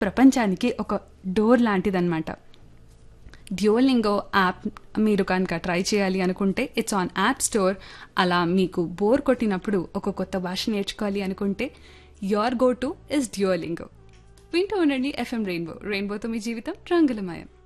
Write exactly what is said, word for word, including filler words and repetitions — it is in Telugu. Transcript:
ప్రపంచానికి ఒక డోర్ లాంటిదన్నమాట. డ్యూయోలింగో యాప్ మీరు కనుక ట్రై చేయాలి అనుకుంటే ఇట్స్ ఆన్ యాప్ స్టోర్. అలా మీకు బోర్ కొట్టినప్పుడు ఒక కొత్త భాష నేర్చుకోవాలి అనుకుంటే యోర్ గో టు ఇస్ డ్యూయోలింగో. వింటూ ఉండండి ఎఫ్ఎం రెయిన్బో. రెయిన్బోతో మీ జీవితం రంగులమయం.